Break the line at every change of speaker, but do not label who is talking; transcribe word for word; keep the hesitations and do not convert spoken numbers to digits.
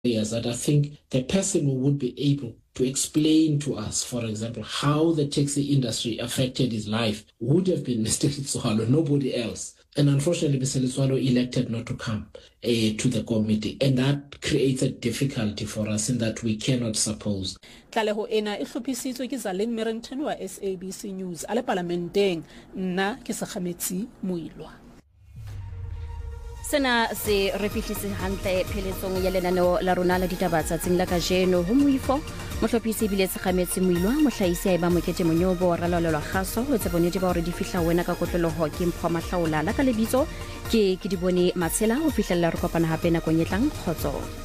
Yes, that I think the person who would be able to explain to us, for example, how the taxi industry affected his life would have been Mister Letsoalo, nobody else. And unfortunately, Mister Letsoalo elected not to come uh, to the committee. And that creates a difficulty for us in that we cannot suppose.
Tlaleho ena e hlophisitswe ke Zaleng Merrington wa S A B C News a le parlamenteng. Nna ke Sekgametsi Moilwa.
Sena se re fihlise hantle pheletsong ya lenaneo la rona la ditaba tsatsing la kajeno ho moifo mohlophisi bile Sekgametsi Moilwa mohlahisi a eba Mokete Monyobo wa ralolelwa kgaso ho tsebone ba hore di fihla wena ka kotloloho ke mpho mahlaola la ka lebitso ke ke di bone Matsela ho fihlella re kopana hape nakong e tlang khotso.